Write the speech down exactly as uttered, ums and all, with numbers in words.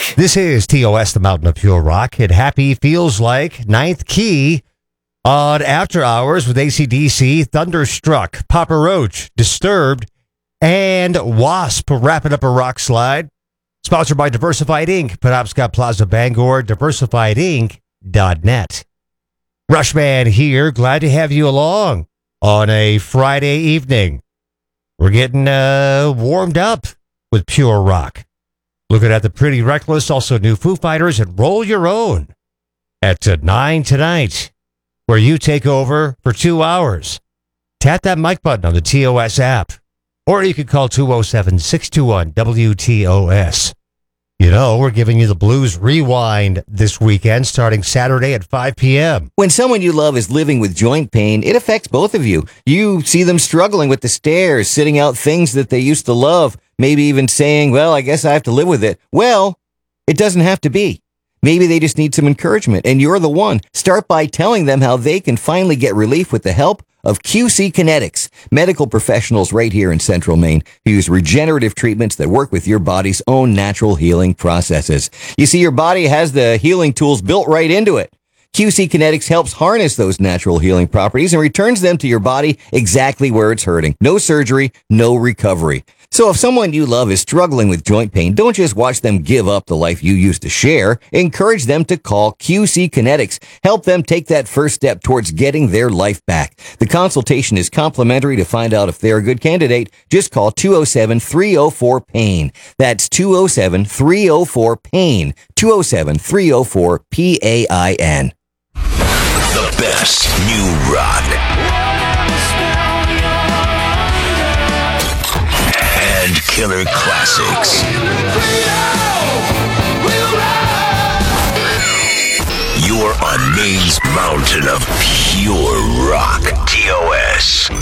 This is T O S, the Mountain of Pure Rock. And happy feels like ninth key on After Hours with A C D C, Thunderstruck, Papa Roach, Disturbed, and Wasp wrapping up a rock slide. Sponsored by Diversified Incorporated, Penobscot Plaza, Bangor, diversified inc dot net. Rushman here, glad to have you along on a Friday evening. We're getting uh, warmed up with Pure Rock. Looking at the Pretty Reckless, also new Foo Fighters, and Roll Your Own at uh, nine tonight, where you take over for two hours. Tap that mic button on the T O S app, or you can call two oh seven, six two one, W T O S. You know, we're giving you the Blues Rewind this weekend, starting Saturday at five p.m. When someone you love is living with joint pain, it affects both of you. You see them struggling with the stairs, sitting out things that they used to love, maybe even saying, well, I guess I have to live with it. Well, it doesn't have to be. Maybe they just need some encouragement, and you're the one. Start by telling them how they can finally get relief with the help of Q C Kinetics, medical professionals right here in Central Maine who use regenerative treatments that work with your body's own natural healing processes. You see, your body has the healing tools built right into it. Q C Kinetics helps harness those natural healing properties and returns them to your body exactly where it's hurting. No surgery, no recovery. So if someone you love is struggling with joint pain, don't just watch them give up the life you used to share. Encourage them to call Q C Kinetics. Help them take that first step towards getting their life back. The consultation is complimentary. To find out if they're a good candidate, just call two oh seven, three oh four, pain. That's two oh seven, three oh four, pain. two oh seven, three oh four, P A I N. The best new rock and killer classics. You're on Maine's mountain of pure rock. T O S.